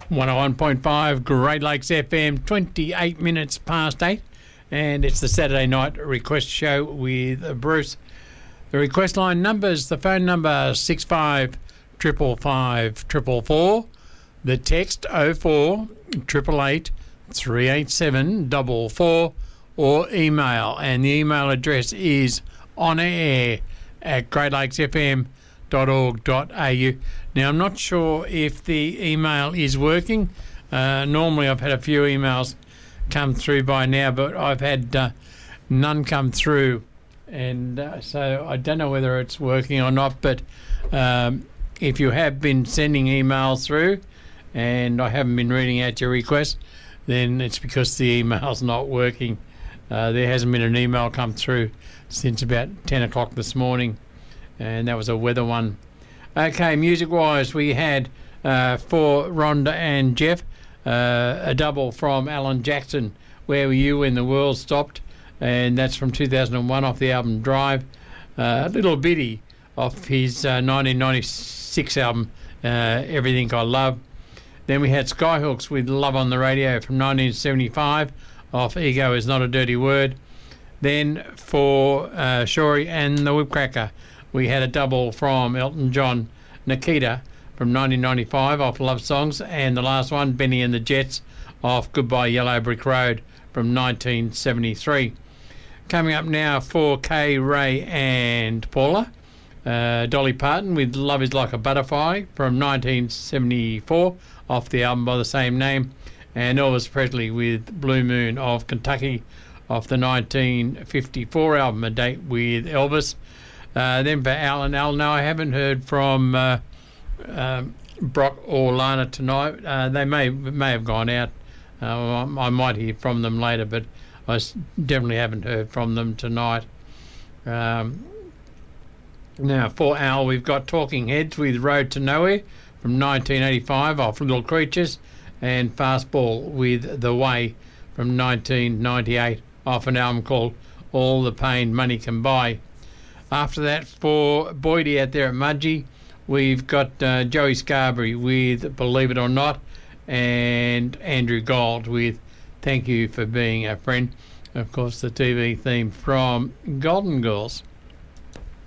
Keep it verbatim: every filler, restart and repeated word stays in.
one oh one point five Great Lakes F M, twenty-eight minutes past eight, and it's the Saturday night request show with Bruce. The request line numbers, the phone number six five five five five four four, the text oh four eight eight eight three eight seven four four, or email, and the email address is onair at great lakes f m dot org dot a u. Now, I'm not sure if the email is working. Uh, normally I've had a few emails come through by now, but I've had uh, none come through, and uh, so I don't know whether it's working or not. But um, if you have been sending emails through and I haven't been reading out your request, then it's because the email's not working. Uh, there hasn't been an email come through since about ten o'clock this morning, and that was a weather one. Okay, music-wise, we had uh, for Rhonda and Jeff uh, a double from Alan Jackson, Where Were You When the World Stopped, and that's from two thousand one off the album Drive. Uh, a little bitty off his uh, nineteen ninety-six album uh, Everything I Love. Then we had Skyhooks with Love on the Radio from nineteen seventy-five off Ego Is Not a Dirty Word. Then for uh, Shorey and the Whipcracker, we had a double from Elton John, Nikita from nineteen ninety-five off Love Songs, and the last one, Benny and the Jets off Goodbye Yellow Brick Road from nineteen seventy-three. Coming up now for Kay, Ray and Paula, uh, Dolly Parton with Love Is Like a Butterfly from nineteen seventy-four off the album by the same name, and Elvis Presley with Blue Moon of Kentucky off the nineteen fifty-four album, A Date with Elvis. Uh, then for Alan, Alan, no, I haven't heard from uh, um, Brock or Lana tonight. Uh, they may may have gone out. Uh, I might hear from them later, but I definitely haven't heard from them tonight. Um, now, for Al, we've got Talking Heads with Road to Nowhere from nineteen eighty-five off Little Creatures, and Fastball with The Way from nineteen ninety-eight off an album called All the Pain Money Can Buy. After that, for Boydie out there at Mudgee, we've got uh, Joey Scarberry with Believe It or Not, and Andrew Gold with Thank You for Being a Friend. Of course, the T V theme from Golden Girls.